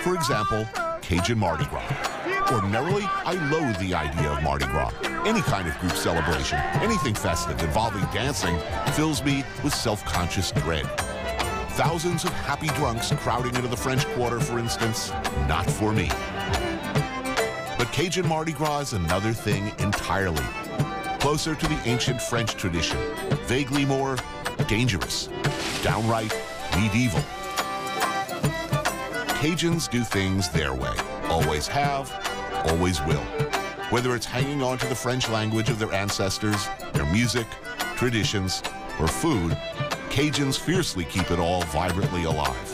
For example, Cajun Mardi Gras. Ordinarily, I loathe the idea of Mardi Gras. Any kind of group celebration, anything festive involving dancing, fills me with self-conscious dread. Thousands of happy drunks crowding into the French Quarter, for instance, not for me. But Cajun Mardi Gras is another thing entirely. Closer to the ancient French tradition, vaguely more dangerous, downright medieval. Cajuns do things their way, always have, always will. Whether it's hanging on to the French language of their ancestors, their music, traditions, or food, Cajuns fiercely keep it all vibrantly alive.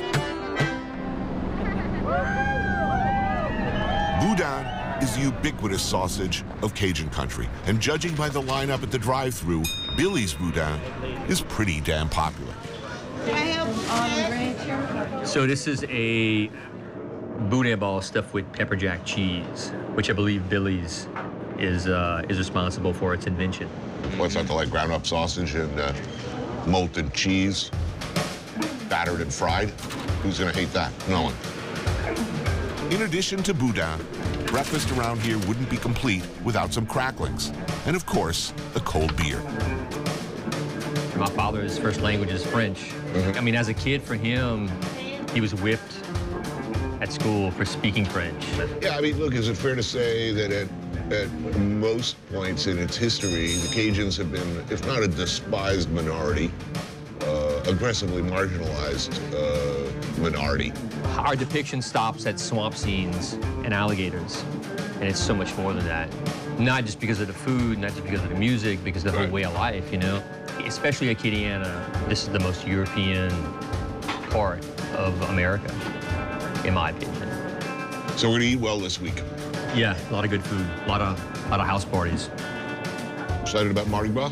Boudin is the ubiquitous sausage of Cajun country, and judging by the lineup at the drive-thru, Billy's Boudin is pretty damn popular. Can I help ranch here? So this is a Boudin ball stuffed with pepper jack cheese, which I believe Billy's is responsible for its invention. What's that, like ground up sausage and molten cheese, battered and fried? Who's gonna hate that? No one. In addition to Boudin, breakfast around here wouldn't be complete without some cracklings. And of course, a cold beer. My father's first language is French. I mean, as a kid, for him, he was whipped at school for speaking French. Yeah, I mean, look, is it fair to say that at most points in its history, the Cajuns have been, if not a despised minority, aggressively marginalized minority? Our depiction stops at swamp scenes and alligators, and it's so much more than that. Not just because of the food, not just because of the music, because of the whole way of life, you know? Especially Acadiana, this is the most European part of America, in my opinion. So we're gonna eat well this week. Yeah, a lot of good food, a lot of house parties. Excited about Mardi Gras?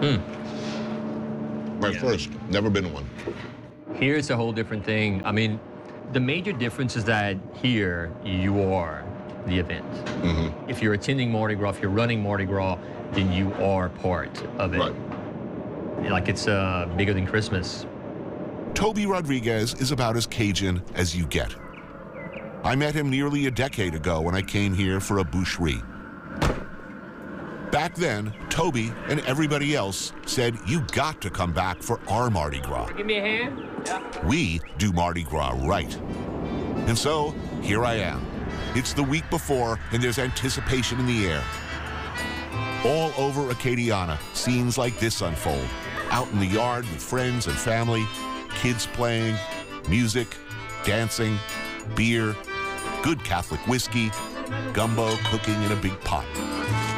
My first, never been to one. Here it's a whole different thing. I mean, the major difference is that here you are the event. If you're attending Mardi Gras, if you're running Mardi Gras, then you are part of it. Right. Like it's bigger than Christmas. Toby Rodriguez is about as Cajun as you get. I met him nearly a decade ago when I came here for a boucherie. Back then, Toby and everybody else said, you got to come back for our Mardi Gras. Give me a hand. Yeah. We do Mardi Gras right. And so, here I am. It's the week before, and there's anticipation in the air. All over Acadiana, scenes like this unfold. Out in the yard with friends and family, kids playing, music, dancing, beer, good Catholic whiskey, gumbo cooking in a big pot.